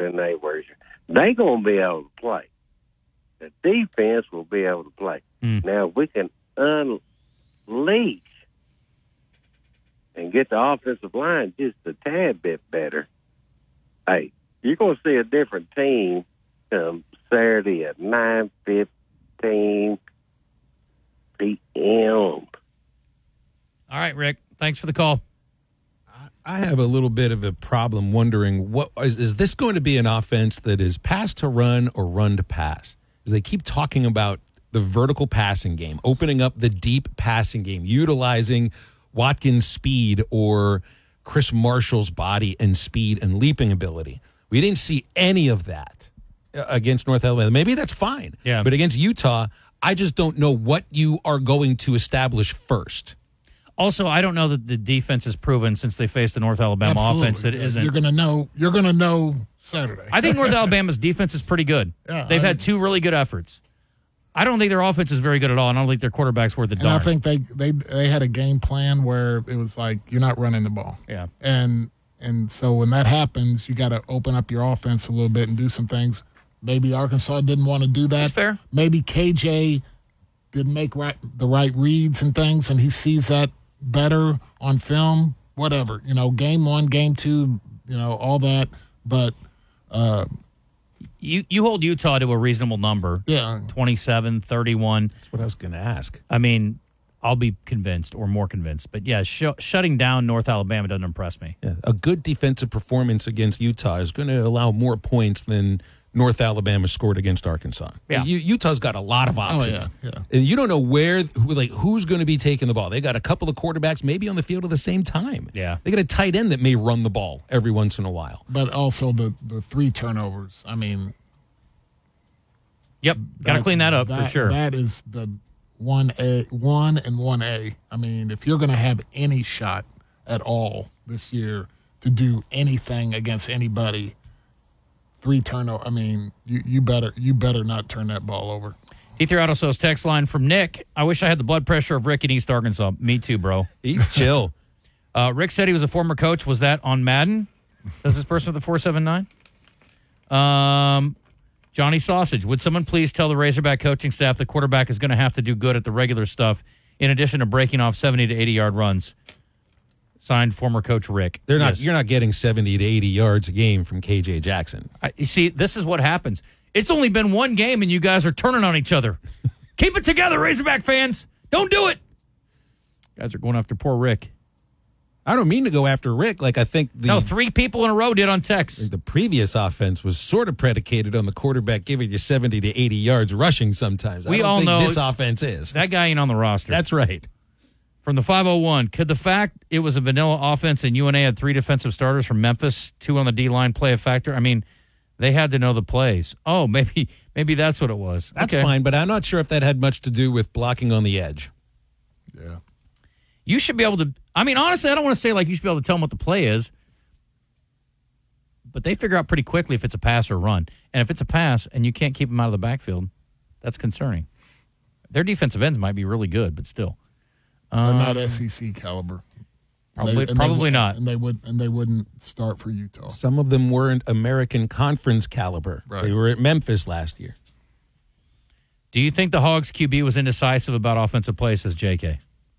than they were. They going to be able to play. The defense will be able to play. Now, we can unleash and get the offensive line just a tad bit better. Hey, you're going to see a different team come Saturday at 9:15 p.m. All right, Rick. Thanks for the call. I have a little bit of a problem wondering, what is this going to be an offense that is pass to run or run to pass? As they keep talking about the vertical passing game, opening up the deep passing game, utilizing Watkins' speed or Chris Marshall's body and speed and leaping ability. We didn't see any of that against North Alabama. Maybe that's fine. Yeah. But against Utah, I just don't know what you are going to establish first. Also, I don't know that the defense has proven since they faced the North Alabama offense that isn't. You're going to know Saturday. I think North Alabama's defense is pretty good. Yeah, They've had two really good efforts. I don't think their offense is very good at all, and I don't think their quarterback's worth a darn. And I think they had a game plan where it was like, you're not running the ball. Yeah. And so when that happens, you got to open up your offense a little bit and do some things. Maybe Arkansas didn't want to do that. That's fair. Maybe KJ didn't make the right reads and things, and he sees that better on film, whatever. Game 1, game 2, all that. But you hold Utah to a reasonable number. Yeah. 27, 31. That's what I was going to ask. I mean, I'll be convinced or more convinced. But, yeah, shutting down North Alabama doesn't impress me. Yeah, a good defensive performance against Utah is going to allow more points than North Alabama scored against Arkansas. Yeah. Utah's got a lot of options. Yeah. And you don't know who's going to be taking the ball. They got a couple of quarterbacks maybe on the field at the same time. Yeah. They got a tight end that may run the ball every once in a while. But also the 3 turnovers. I mean, yep, got to clean that up for sure. That is the 1 and 1A. I mean, if you're going to have any shot at all this year to do anything against anybody, 3 turnovers. I mean, you better not turn that ball over. Ether Auto Sales text line from Nick. I wish I had the blood pressure of Rick in East Arkansas. Me too, bro. He's chill. Rick said he was a former coach. Was that on Madden? Does this person with the 479? Johnny Sausage. Would someone please tell the Razorback coaching staff the quarterback is going to have to do good at the regular stuff in addition to breaking off 70 to 80-yard runs? Signed, former coach Rick. You're Yes. not getting 70 to 80 yards a game from KJ Jackson. You see, this is what happens. It's only been one game, and you guys are turning on each other. Keep it together, Razorback fans. Don't do it. Guys are going after poor Rick. I don't mean to go after Rick. I think 3 people in a row did on text. the previous offense was sort of predicated on the quarterback giving you 70 to 80 yards rushing sometimes. We I don't all think know this offense is. That guy ain't on the roster. That's right. From the 501, could the fact it was a vanilla offense and UNA had 3 defensive starters from Memphis, 2 on the D-line play a factor? I mean, they had to know the plays. Oh, maybe that's what it was. That's okay. fine, but I'm not sure if that had much to do with blocking on the edge. Yeah. You should be able to – I mean, honestly, I don't want to say you should be able to tell them what the play is, but they figure out pretty quickly if it's a pass or a run. And if it's a pass and you can't keep them out of the backfield, that's concerning. Their defensive ends might be really good, but still. They're not SEC caliber. Probably not. And they wouldn't start for Utah. Some of them weren't American Conference caliber. Right. They were at Memphis last year. Do you think the Hogs QB was indecisive about offensive plays, says JK?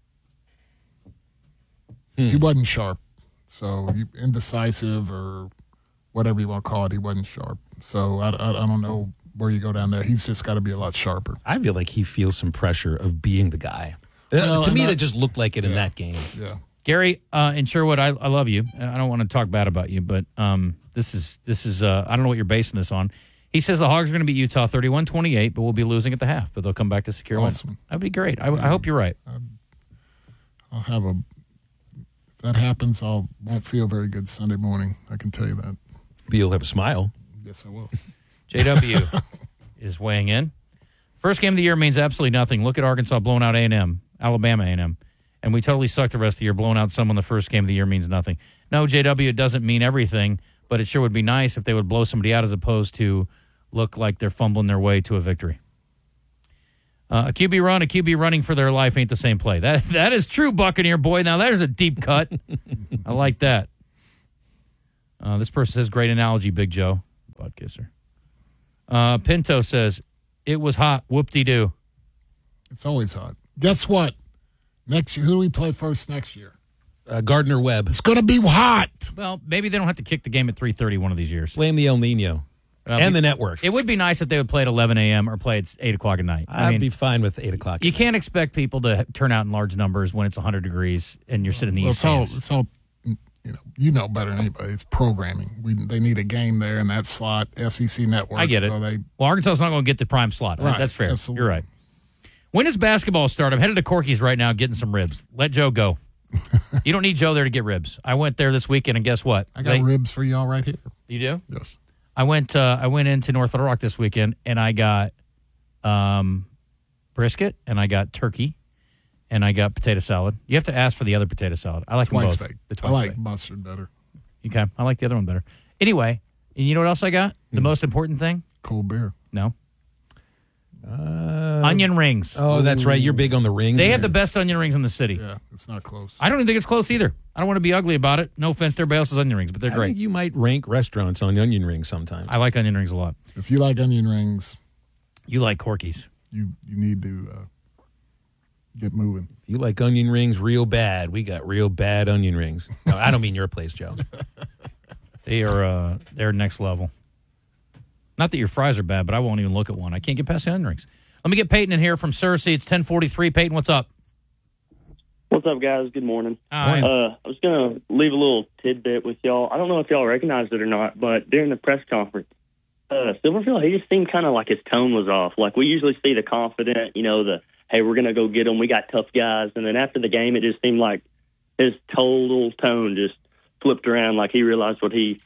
He wasn't sharp. So indecisive or whatever you want to call it, he wasn't sharp. So I don't know where you go down there. He's just got to be a lot sharper. I feel like he feels some pressure of being the guy. No, to me, not- that just looked like it in that game. Yeah. Gary in Sherwood, I love you. I don't want to talk bad about you, but this is I don't know what you're basing this on. He says the Hogs are going to beat Utah 31-28, but we'll be losing at the half, but they'll come back to secure Awesome. win. That'd be great. I hope you're right. I'll have if that happens, won't feel very good Sunday morning. I can tell you that. But you'll have a smile. Yes, I will. JW is weighing in. First game of the year means absolutely nothing. Look at Arkansas blowing out A&M, Alabama A&M. And we totally suck the rest of the year. Blowing out someone the first game of the year means nothing. No, JW, it doesn't mean everything, but it sure would be nice if they would blow somebody out as opposed to look like they're fumbling their way to a victory. A QB run, a QB running for their life ain't the same play. That is true, Buccaneer boy. Now, there's a deep cut. I like that. This person says, great analogy, Big Joe. butt kisser. Pinto says, it was hot. Whoop-de-doo. It's always hot. Guess what? Next year, who do we play first next year? Gardner Webb. It's going to be hot. Well, maybe they don't have to kick the game at 3:30 one of these years. Blame the El Nino and the network. It would be nice if they would play at 11 a.m. or play at 8 o'clock at night. I'd be fine with 8 o'clock. You can't expect people to turn out in large numbers when it's 100 degrees and you're sitting in the east stands. It's all, you know better than anybody. It's programming. They need a game there in that slot, SEC network. I get it. So Well, Arkansas's not going to get the prime slot. Right, That's fair. absolutely. You're right. When does basketball start? I'm headed to Corky's right now getting some ribs. Let Joe go. You don't need Joe there to get ribs. I went there this weekend, and guess what? I got ribs for y'all right here. You do? Yes. I went into North Little Rock this weekend, and I got brisket, and I got turkey, and I got potato salad. You have to ask for the other potato salad. I like them both. I like mustard better. Okay, I like the other one better. Anyway, and you know what else I got? The most important thing? Cold beer. No. Onion rings. Oh, that's right. You're big on the rings. They have the best onion rings in the city. Yeah, it's not close. I don't even think it's close either. I don't want to be ugly about it. No offense to everybody else's onion rings, but they're I great. think you might rank restaurants on onion rings sometimes. I like onion rings a lot. If you like onion rings, You like Corky's. you need to get moving. If you like onion rings real bad, we got real bad onion rings. No, I don't mean your place, Joe. They're next level. Not that your fries are bad, but I won't even look at one. I can't get past the onion rings. Let me get Peyton in here from Searcy. It's 10:43. Peyton, what's up? What's up, guys? Good morning. Hi. I was going to leave a little tidbit with y'all. I don't know if y'all recognized it or not, but during the press conference, Silverfield, he just seemed kind of like his tone was off. Like we usually see the confident, hey, we're going to go get them. We got tough guys. And then after the game, it just seemed like his total tone just flipped around, like he realized what he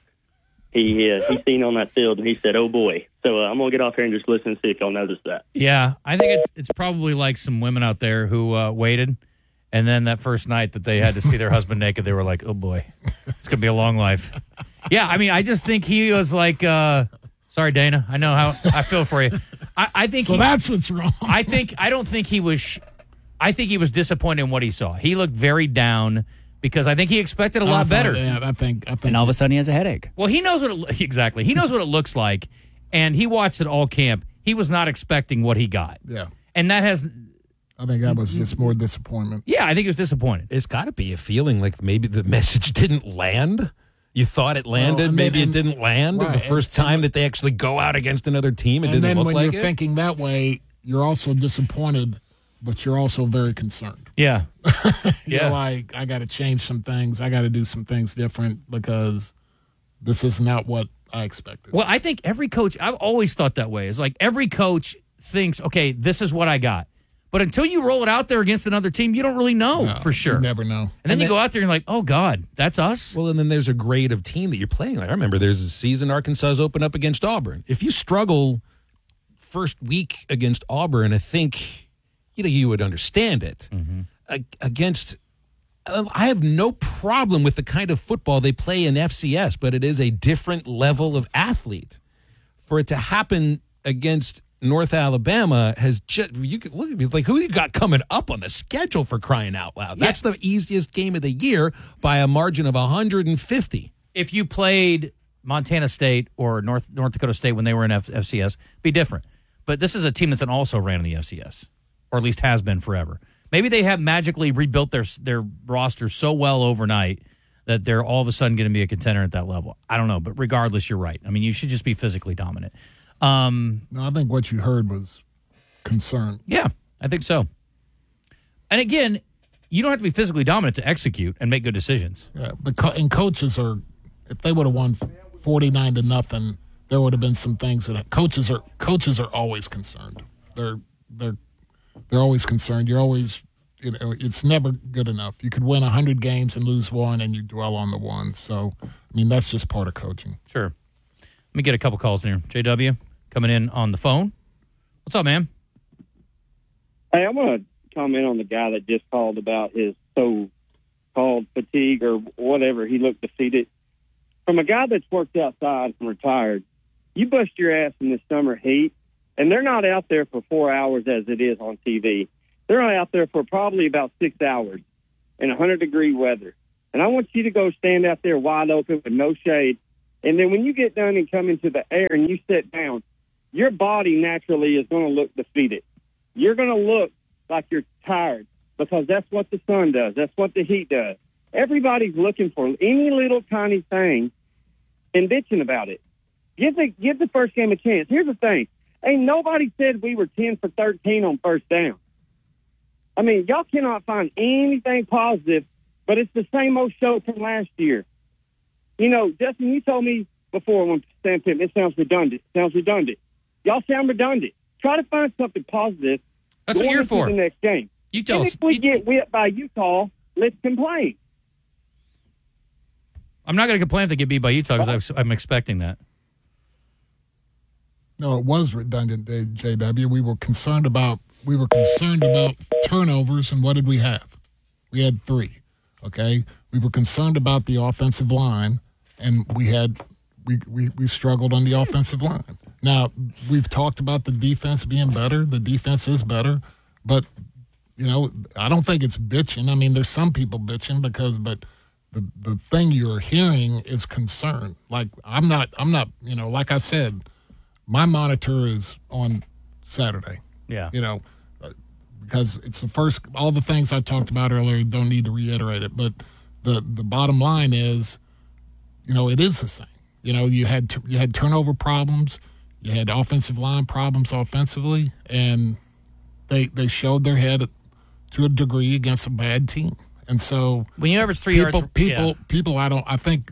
seen on that field, and he said, oh, boy. So I'm going to get off here and just listen and see if y'all notice that. Yeah, I think it's probably like some women out there who waited, and then that first night that they had to see their husband naked, they were like, oh, boy, it's going to be a long life. Yeah, I mean, I just think he was like, sorry, Dana, I know how I feel for you. I think that's what's wrong. I don't think he was disappointed in what he saw. He looked very down because I think he expected a lot better. Yeah, I think. And all of a sudden, he has a headache. Well, he knows exactly. He knows what it looks like, and he watched it all camp. He was not expecting what he got. Yeah, and that has. I think that was just more disappointment. Yeah, I think he was disappointed. It's got to be a feeling like maybe the message didn't land. You thought it landed, maybe it didn't land the first time that they actually go out against another team. It didn't look like it. And then when you're thinking that way, you're also disappointed, but you're also very concerned. Yeah. You're like, I got to change some things. I got to do some things different because this is not what I expected. Well, I think every coach, I've always thought that way. It's like every coach thinks, okay, this is what I got. But until you roll it out there against another team, you don't really know for sure. You never know. And then you go out there and you're like, oh, God, that's us? Well, and then there's a grade of team that you're playing. Like, I remember there's a season Arkansas opened up against Auburn. If you struggle first week against Auburn, I think you would understand it. Mm-hmm. I have no problem with the kind of football they play in FCS, but it is a different level of athlete. For it to happen against North Alabama has just, you could look at me like, who you got coming up on the schedule, for crying out loud? That's the easiest game of the year by a margin of 150. If you played Montana State or North Dakota State when they were in FCS, be different. But this is a team that's also ran in the FCS, or at least has been forever. Maybe they have magically rebuilt their roster so well overnight that they're all of a sudden going to be a contender at that level. I don't know, but regardless, you're right. I mean, you should just be physically dominant. No, I think what you heard was concern. Yeah, I think so. And again, you don't have to be physically dominant to execute and make good decisions. Yeah, but coaches are, if they would have won 49-0, there would have been some things that coaches are always concerned. They're always concerned. You're always, it's never good enough. You could win 100 games and lose one, and you dwell on the one. So, I mean, that's just part of coaching. Sure. Let me get a couple calls in here. JW coming in on the phone. What's up, man? Hey, I want to comment on the guy that just called about his so-called fatigue or whatever. He looked defeated. From a guy that's worked outside and retired, you bust your ass in the summer heat, and they're not out there for 4 hours as it is on TV. They're out there for probably about 6 hours in 100-degree weather. And I want you to go stand out there wide open with no shade And then when you get done and come into the air and you sit down, your body naturally is going to look defeated. You're going to look like you're tired because that's what the sun does. That's what the heat does. Everybody's looking for any little tiny thing and bitching about it. Give the first game a chance. Here's the thing. Ain't nobody said we were 10 for 13 on first down. I mean, y'all cannot find anything positive, but it's the same old show from last year. You know, Justin, you told me before when Sam Pittman, it sounds redundant. Y'all sound redundant. Try to find something positive. That's what you're for. The next game. You tell us. If we get whipped by Utah, let's complain. I'm not going to complain if they get beat by Utah because I'm expecting that. No, it was redundant, JW. We were concerned about turnovers, and what did we have? We had 3. Okay, we were concerned about the offensive line, and we struggled on the offensive line. Now we've talked about the defense being better. The defense is better, but you know, I don't think it's bitching. I mean, there's some people bitching but the thing you're hearing is concern. Like I'm not. You know, like I said, my monitor is on Saturday. Yeah. You know, because it's the first. All the things I talked about earlier, don't need to reiterate it. But the bottom line is, you know, it is the same. You know, you had turnover problems, you had offensive line problems offensively, and they showed their head to a degree against a bad team. And so when you average 3 yards, people, I don't think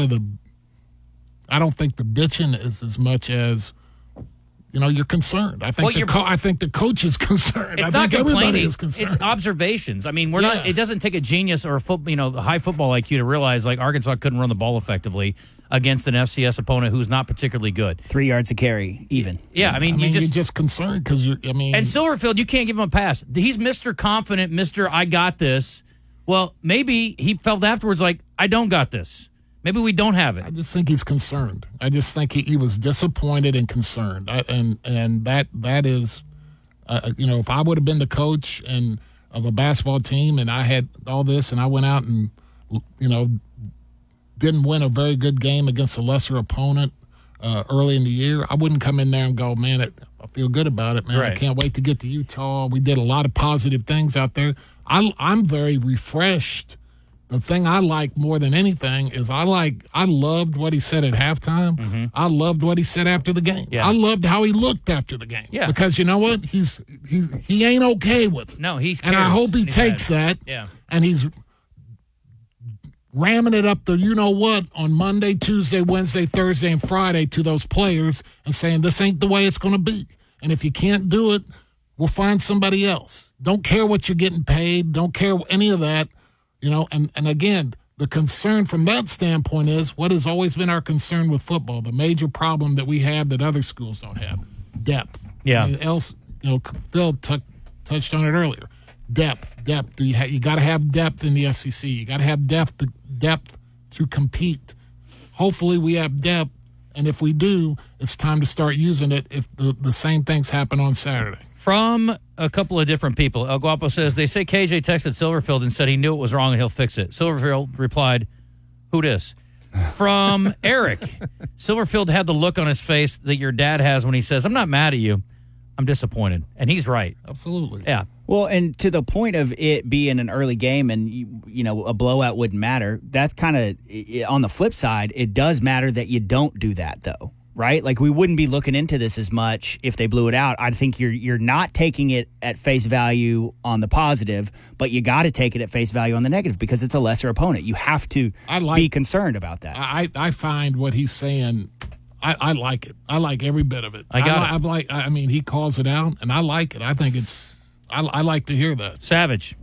the bitching is as much as, you know, you're concerned. I think I think the coach is concerned. It's I not think everybody complaining. is concerned. It's observations. I mean, we're not. It doesn't take a genius or a high football IQ to realize like Arkansas couldn't run the ball effectively against an FCS opponent who's not particularly good. 3 yards a carry, even. Yeah, I mean, you're just concerned because you're. I mean, and Silverfield, you can't give him a pass. He's Mr. Confident, Mr. I got this. Well, maybe he felt afterwards like I don't got this. Maybe we don't have it. I just think he's concerned. I just think he was disappointed and concerned. And that is, you know, if I would have been the coach of a basketball team and I had all this and I went out and, you know, didn't win a very good game against a lesser opponent early in the year, I wouldn't come in there and go, man, I feel good about it, man. Right. I can't wait to get to Utah. We did a lot of positive things out there. I'm very refreshed. The thing I like more than anything is I loved what he said at halftime. Mm-hmm. I loved what he said after the game. Yeah. I loved how he looked after the game. Yeah. Because you know what? He ain't okay with it. No, he's and I hope he takes that. Yeah. And he's ramming it up the you know what on Monday, Tuesday, Wednesday, Thursday, and Friday to those players and saying this ain't the way it's going to be. And if you can't do it, we'll find somebody else. Don't care what you're getting paid. Don't care any of that. You know, and again, the concern from that standpoint is what has always been our concern with football, the major problem that we have that other schools don't have, depth. Yeah. Phil touched on it earlier. Depth. You got to have depth in the SEC. You got to have depth to compete. Hopefully we have depth, and if we do, it's time to start using it if the same things happen on Saturday. From a couple of different people, El Guapo says, they say KJ texted Silverfield and said he knew it was wrong and he'll fix it. Silverfield replied, who dis? From Eric, Silverfield had the look on his face that your dad has when he says, I'm not mad at you, I'm disappointed. And he's right. Absolutely. Yeah. Well, and to the point of it being an early game and, you know, a blowout wouldn't matter, that's kind of, on the flip side, it does matter that you don't do that, though. Right? Like, we wouldn't be looking into this as much if they blew it out. I think you're not taking it at face value on the positive, but you got to take it at face value on the negative because it's a lesser opponent. You have to be concerned about that. I find what he's saying, I like it. I like every bit of it. I mean, he calls it out, and I like it. I think it's I like to hear that. Savage.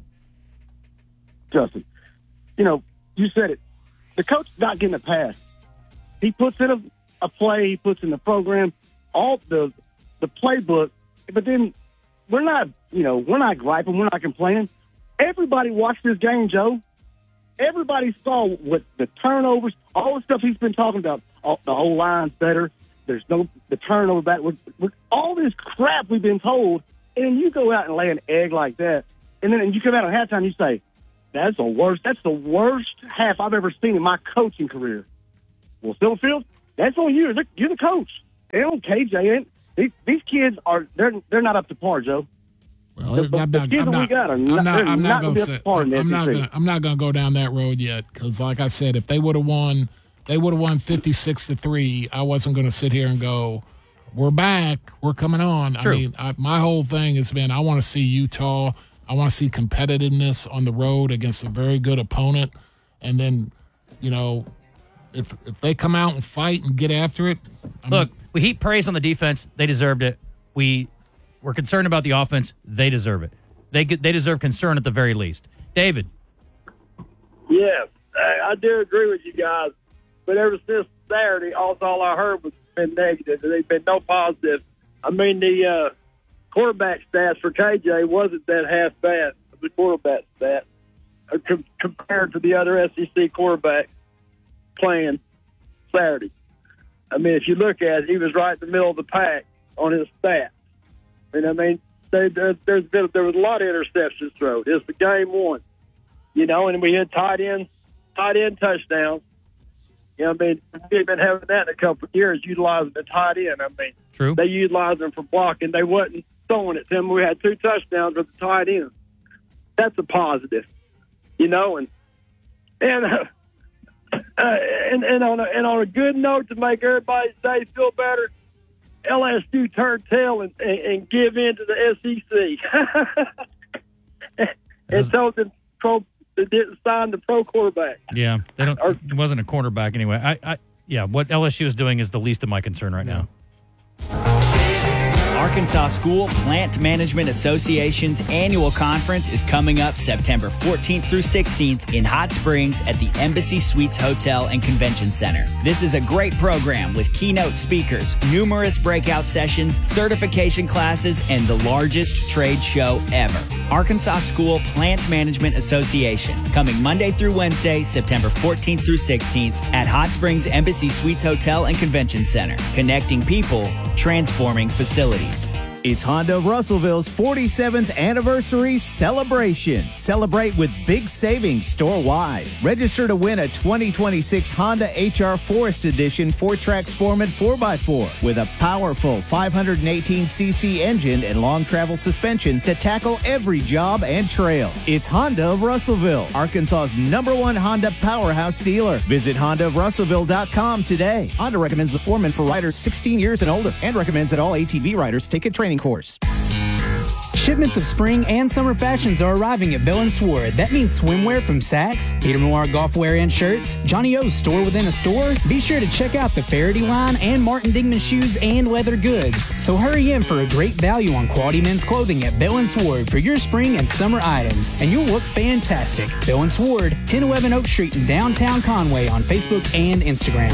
Justin, you know, you said it. The coach's not getting a pass. He puts in a play, he puts in the program, all the playbook, but then we're not griping, we're not complaining. Everybody watched this game, Joe. Everybody saw what the turnovers, all the stuff he's been talking about. The whole line's better. There's the turnover back. With all this crap we've been told, and then you go out and lay an egg like that, and then you come out at halftime and you say, that's the worst half I've ever seen in my coaching career. Well, Silverfield, that's on you. You're the coach. They don't KJ. These kids they're not up to par, Joe. Well, I'm not going to go down that road yet because, like I said, if they would have won 56-3. I wasn't going to sit here and go, "We're back, we're coming on." True. I mean, my whole thing has been, I want to see Utah. I want to see competitiveness on the road against a very good opponent, and then, if they come out and fight and get after it. Look, we heap praise on the defense. They deserved it. We're concerned about the offense. They deserve it. They deserve concern at the very least. David. Yeah, I do agree with you guys. But ever since Saturday, all I heard was been negative. There's been no positive. I mean, the quarterback stats for KJ wasn't that half bad, the quarterback stat, compared to the other SEC quarterbacks playing Saturday. I mean, if you look at it, he was right in the middle of the pack on his stats. And I mean, there was a lot of interceptions thrown. It's the game one, and we had tight end touchdowns. I mean, we've been having that in a couple of years, utilizing the tight end. I mean, true. They utilized them for blocking. They wasn't throwing it to them. We had 2 touchdowns with the tight end. That's a positive, and on a good note to make everybody's day feel better, LSU turned tail and give in to the SEC and told them they didn't sign the pro quarterback. Yeah, it wasn't a quarterback anyway. What LSU is doing is the least of my concern right now. Arkansas School Plant Management Association's annual conference is coming up September 14th through 16th in Hot Springs at the Embassy Suites Hotel and Convention Center. This is a great program with keynote speakers, numerous breakout sessions, certification classes, and the largest trade show ever. Arkansas School Plant Management Association, coming Monday through Wednesday, September 14th through 16th at Hot Springs Embassy Suites Hotel and Convention Center. Connecting people, transforming facilities. It's Honda of Russellville's 47th anniversary celebration. Celebrate with big savings store-wide. Register to win a 2026 Honda HR Forest Edition 4-Trax Foreman 4x4 with a powerful 518cc engine and long travel suspension to tackle every job and trail. It's Honda of Russellville, Arkansas's #1 Honda powerhouse dealer. Visit HondaofRussellville.com today. Honda recommends the Foreman for riders 16 years and older and recommends that all ATV riders take a training course. Shipments of spring and summer fashions are arriving at Bill & Sword. That means swimwear from Saks, Peter Noir golf wear and shirts, Johnny O's store within a store. Be sure to check out the Faraday line and Martin Dingman shoes and leather goods. So hurry in for a great value on quality men's clothing at Bill & Sword for your spring and summer items, and you'll look fantastic. Bill & Sword, 1011 Oak Street in downtown Conway on Facebook and Instagram.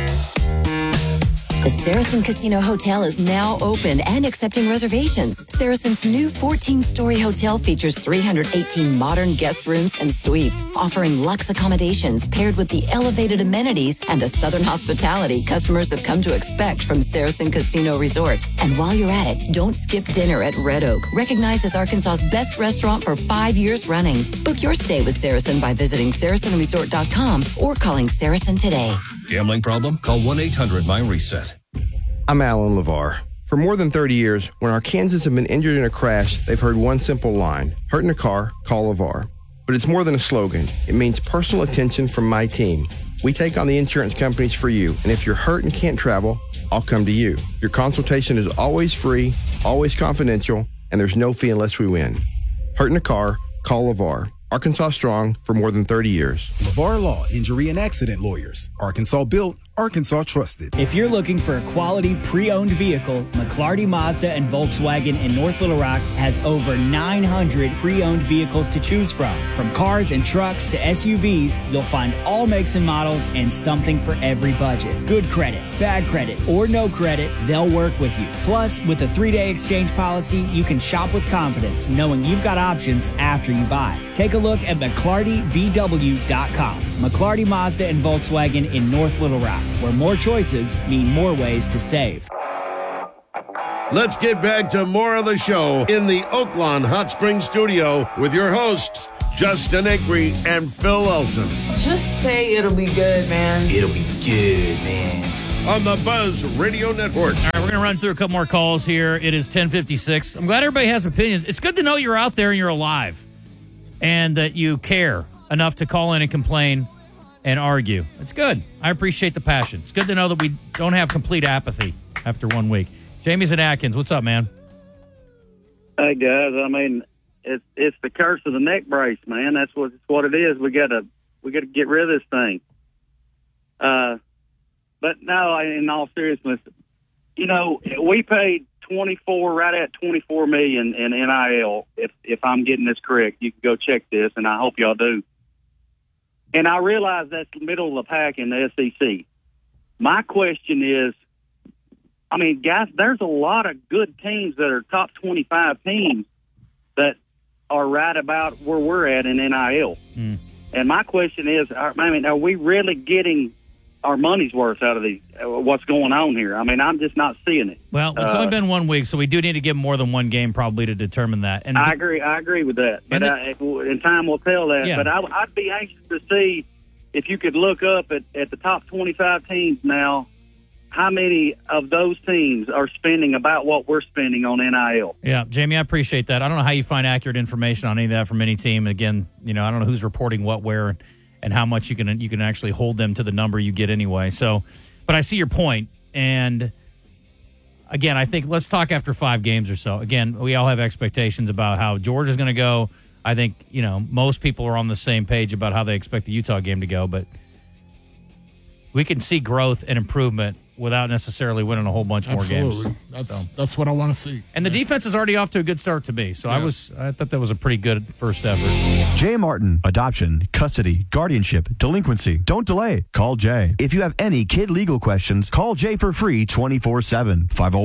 The Saracen Casino Hotel is now open and accepting reservations. Saracen's new 14-story hotel features 318 modern guest rooms and suites, offering luxe accommodations paired with the elevated amenities and the southern hospitality customers have come to expect from Saracen Casino Resort. And while you're at it, don't skip dinner at Red Oak, recognized as Arkansas's best restaurant for 5 years running. Book your stay with Saracen by visiting SaracenResort.com or calling Saracen today. Gambling problem? Call 1-800-MY-RESET. I'm Alan LeVar. For more than 30 years, when Arkansans have been injured in a crash, they've heard one simple line: hurt in a car, call LeVar. But it's more than a slogan. It means personal attention from my team. We take on the insurance companies for you, and if you're hurt and can't travel, I'll come to you. Your consultation is always free, always confidential, and there's no fee unless we win. Hurt in a car, call LeVar. Arkansas strong for more than 30 years. LeVar Law, Injury and Accident Lawyers. Arkansas built, Arkansas trusted. If you're looking for a quality pre-owned vehicle, McClarty Mazda and Volkswagen in North Little Rock has over 900 pre-owned vehicles to choose from. From cars and trucks to SUVs, you'll find all makes and models and something for every budget. Good credit, bad credit, or no credit, they'll work with you. Plus, with a 3-day exchange policy, you can shop with confidence, knowing you've got options after you buy. Take a look at McClartyVW.com. McClarty Mazda and Volkswagen in North Little Rock, where more choices mean more ways to save. Let's get back to more of the show in the Oaklawn Hot Springs studio with your hosts, Justin Acree and Phil Olsen. Just say it'll be good, man. It'll be good, man. On the Buzz Radio Network. All right, we're going to run through a couple more calls here. It is 10:56. I'm glad everybody has opinions. It's good to know you're out there and you're alive and that you care enough to call in and complain and argue. It's good. I appreciate the passion. It's good to know that we don't have complete apathy after 1 week. Jamie's in Atkins. What's up, man? Hey, guys. I mean, it's the curse of the neck brace, man. That's what it is. We got to get rid of this thing. But no, in all seriousness, we paid right at $24 million in NIL. If I'm getting this correct, you can go check this, and I hope y'all do. And I realize that's the middle of the pack in the SEC. My question is, I mean, guys, there's a lot of good teams that are top 25 teams that are right about where we're at in NIL. And my question is, I mean, are we really getting our money's worth out of what's going on here? I mean, I'm just not seeing it. Well, it's only been 1 week, so we do need to give more than one game probably to determine that. And I agree with that. But and time will tell that. Yeah. But I'd be anxious to see if you could look up at the top 25 teams now, how many of those teams are spending about what we're spending on NIL? Yeah, Jamie, I appreciate that. I don't know how you find accurate information on any of that from any team. Again, I don't know who's reporting what, where, and how much you can actually hold them to the number you get anyway. So, but I see your point. And again, I think let's talk after 5 games or so. Again, we all have expectations about how Georgia's going to go. I think, most people are on the same page about how they expect the Utah game to go, but we can see growth and improvement without necessarily winning a whole bunch more games. That's what I want to see. And the defense is already off to a good start to me. So I thought that was a pretty good first effort. Jay Martin, adoption, custody, guardianship, delinquency. Don't delay. Call Jay. If you have any kid legal questions, call Jay for free 24/7.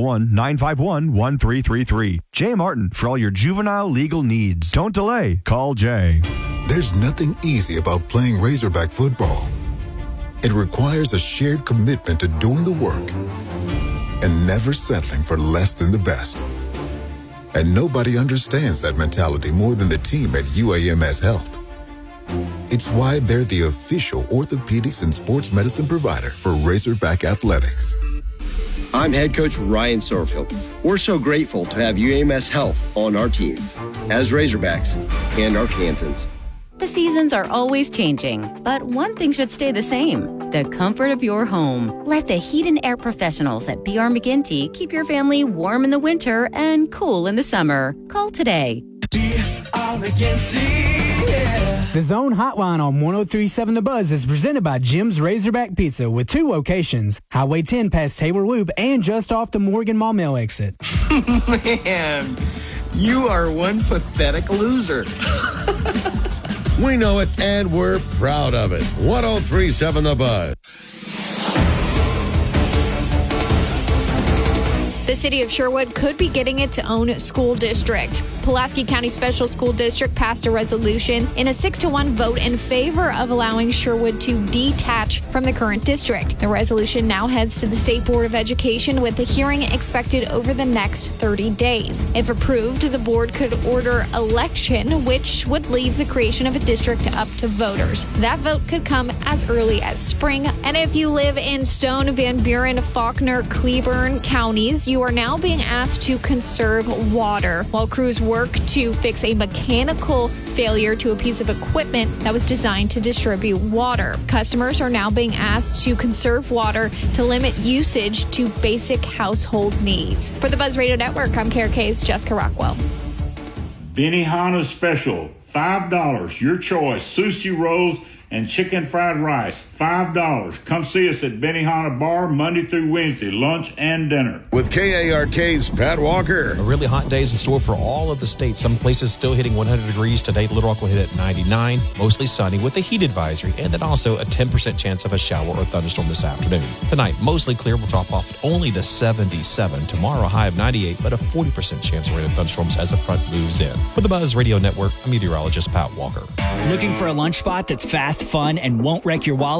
501-951-1333. Jay Martin for all your juvenile legal needs. Don't delay. Call Jay. There's nothing easy about playing Razorback football. It requires a shared commitment to doing the work and never settling for less than the best. And nobody understands that mentality more than the team at UAMS Health. It's why they're the official orthopedics and sports medicine provider for Razorback Athletics. I'm head coach Ryan Sorfield. We're so grateful to have UAMS Health on our team as Razorbacks and Arkansans. The seasons are always changing, but one thing should stay the same: the comfort of your home. Let the heat and air professionals at B.R. McGinty keep your family warm in the winter and cool in the summer. Call today. The Zone Hotline on 103.7 The Buzz is presented by Jim's Razorback Pizza with 2 locations, Highway 10 past Taylor Loop and just off the Morgan Maumelle exit. Man, you are one pathetic loser. We know it, and we're proud of it. 103.7 The Buzz. The city of Sherwood could be getting its own school district. Pulaski County Special School District passed a resolution in a 6-1 vote in favor of allowing Sherwood to detach from the current district. The resolution now heads to the State Board of Education with a hearing expected over the next 30 days. If approved, the board could order election, which would leave the creation of a district up to voters. That vote could come as early as spring. And if you live in Stone, Van Buren, Faulkner, Cleburne counties, you are now being asked to conserve water while crews work to fix a mechanical failure to a piece of equipment that was designed to distribute water. Customers are now being asked to conserve water to limit usage to basic household needs. For the Buzz Radio Network, I'm KRK's Jessica Rockwell. Benihana Special, $5. Your choice. Sushi rolls and chicken fried rice, $5. Come see us at Benihana Bar Monday through Wednesday, lunch and dinner. With KARK's Pat Walker. A really hot days in store for all of the states. Some places still hitting 100 degrees today. Little Rock will hit at 99, mostly sunny with a heat advisory, and then also a 10% chance of a shower or thunderstorm this afternoon. Tonight, mostly clear, will drop off only to 77. Tomorrow, a high of 98, but a 40% chance of rain and thunderstorms as a front moves in. For the Buzz Radio Network, I'm meteorologist Pat Walker. Looking for a lunch spot that's fast, fun, and won't wreck your wallet?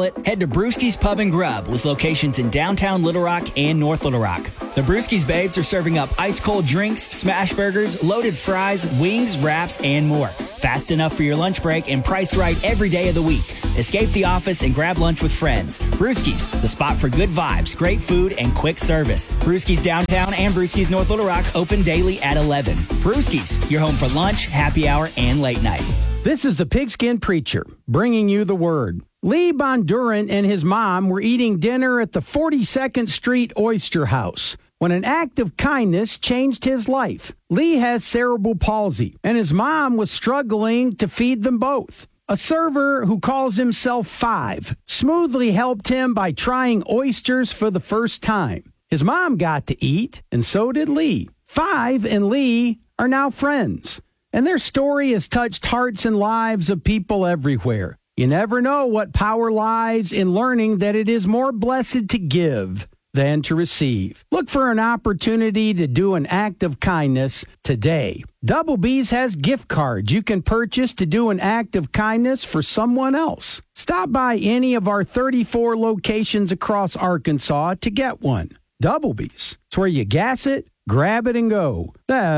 palate, head to Brewski's Pub and Grub with locations in downtown Little Rock and North Little Rock. The Brewski's Babes are serving up ice-cold drinks, smash burgers, loaded fries, wings, wraps, and more. Fast enough for your lunch break and priced right every day of the week. Escape the office and grab lunch with friends. Brewski's, the spot for good vibes, great food, and quick service. Brewski's Downtown and Brewski's North Little Rock open daily at 11. Brewski's, your home for lunch, happy hour, and late night. This is the Pigskin Preacher, bringing you the word. Lee Bondurant and his mom were eating dinner at the 42nd Street Oyster House when an act of kindness changed his life. Lee has cerebral palsy, and his mom was struggling to feed them both. A server who calls himself Five smoothly helped him by trying oysters for the first time. His mom got to eat, and so did Lee. Five and Lee are now friends, and their story has touched hearts and lives of people everywhere. You never know what power lies in learning that it is more blessed to give than to receive. Look for an opportunity to do an act of kindness today. Double B's has gift cards you can purchase to do an act of kindness for someone else. Stop by any of our 34 locations across Arkansas to get one. Double B's. It's where you gas it, grab it, and go.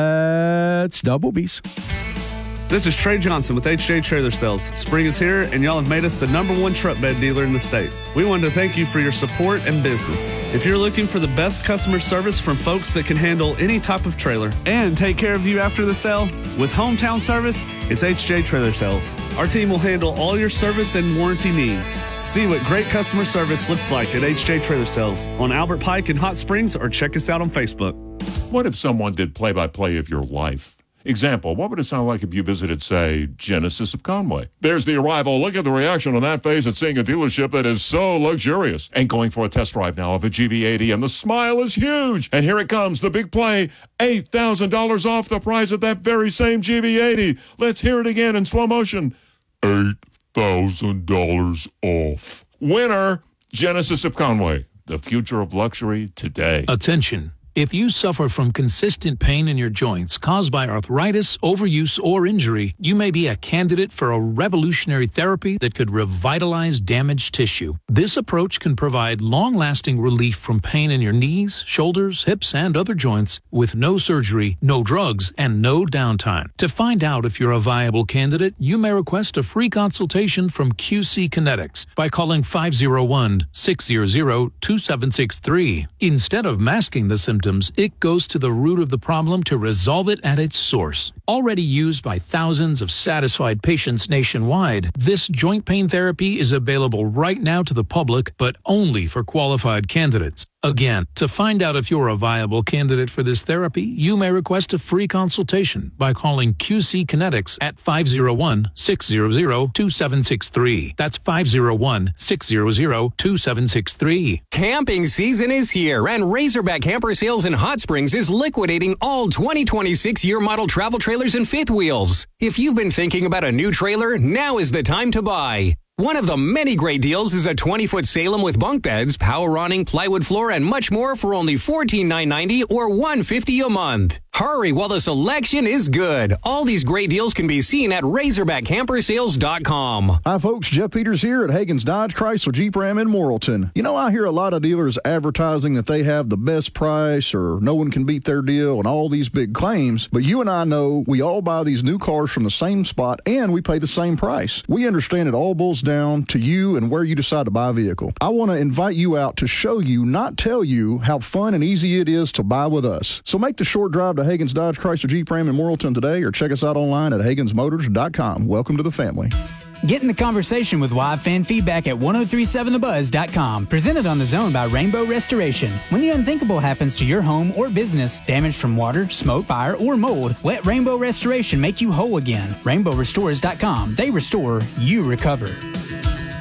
That's Double B's. This is Trey Johnson with HJ Trailer Sales. Spring is here, and y'all have made us the #1 truck bed dealer in the state. We want to thank you for your support and business. If you're looking for the best customer service from folks that can handle any type of trailer and take care of you after the sale, with hometown service, it's HJ Trailer Sales. Our team will handle all your service and warranty needs. See what great customer service looks like at HJ Trailer Sales on Albert Pike in Hot Springs, or check us out on Facebook. What if someone did play-by-play of your life? Example, what would it sound like if you visited, say, Genesis of Conway? There's the arrival. Look at the reaction on that face at seeing a dealership that is so luxurious. And going for a test drive now of a GV80, and the smile is huge. And here it comes, the big play, $8,000 off the price of that very same GV80. Let's hear it again in slow motion. $8,000 off. Winner, Genesis of Conway. The future of luxury today. Attention. If you suffer from consistent pain in your joints caused by arthritis, overuse, or injury, you may be a candidate for a revolutionary therapy that could revitalize damaged tissue. This approach can provide long-lasting relief from pain in your knees, shoulders, hips, and other joints with no surgery, no drugs, and no downtime. To find out if you're a viable candidate, you may request a free consultation from QC Kinetics by calling 501-600-2763. Instead of masking the symptoms, it goes to the root of the problem to resolve it at its source. Already used by thousands of satisfied patients nationwide, this joint pain therapy is available right now to the public, but only for qualified candidates. Again, to find out if you're a viable candidate for this therapy, you may request a free consultation by calling QC Kinetics at 501-600-2763. That's 501-600-2763. Camping season is here, and Razorback Camper Sales in Hot Springs is liquidating all 2026 year model travel trailers and fifth wheels. If you've been thinking about a new trailer, now is the time to buy. One of the many great deals is a 20-foot Salem with bunk beds, power awning, plywood floor, and much more for only $14,990 or $150 a month. Hurry while the selection is good. All these great deals can be seen at RazorbackCamperSales.com. Hi, folks. Jeff Peters here at Hagen's Dodge Chrysler Jeep Ram in Morrilton. You know, I hear a lot of dealers advertising that they have the best price or no one can beat their deal and all these big claims, but you and I know we all buy these new cars from the same spot and we pay the same price. We understand it all boils down to you and where you decide to buy a vehicle. I want to invite you out to show you, not tell you, how fun and easy it is to buy with us. So make the short drive to Hagen's Dodge Chrysler Jeep Ram in Morrilton today, or check us out online at HagensMotors.com. Welcome to the family. Get in the conversation with live fan feedback at 1037thebuzz.com. Presented on The Zone by Rainbow Restoration. When the unthinkable happens to your home or business, damage from water, smoke, fire, or mold, let Rainbow Restoration make you whole again. RainbowRestores.com. They restore, you recover.